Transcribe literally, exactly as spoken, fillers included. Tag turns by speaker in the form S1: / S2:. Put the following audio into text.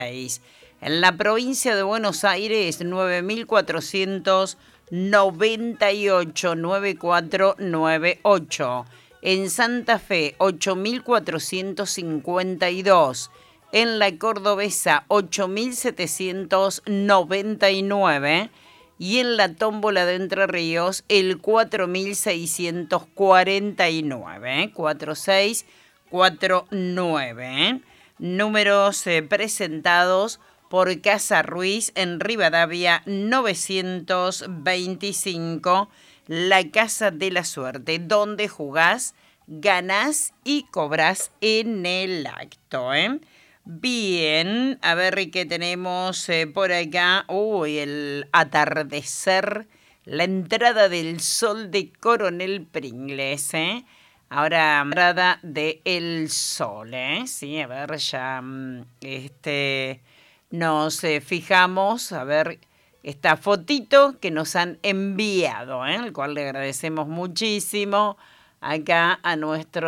S1: En la provincia de Buenos Aires, nueve mil cuatrocientos noventa y ocho, nueve cuatro nueve ocho. En Santa Fe, ocho mil cuatrocientos cincuenta y dos. En la Cordobesa, ocho mil setecientos noventa y nueve. Y en la Tómbola de Entre Ríos, el cuatro mil seiscientos cuarenta y nueve. cuatro seis cuatro nueve. Números eh, presentados por Casa Ruiz en Rivadavia novecientos veinticinco, la Casa de la Suerte, donde jugás, ganás y cobrás en el acto, ¿eh? Bien, a ver qué tenemos eh, por acá. Uy, el atardecer, la entrada del sol de Coronel Pringles, ¿eh? Ahora, entrada de el sol, ¿eh? Sí, a ver, ya este, nos eh, fijamos, a ver, esta fotito que nos han enviado, ¿eh? El cual le agradecemos muchísimo acá a nuestro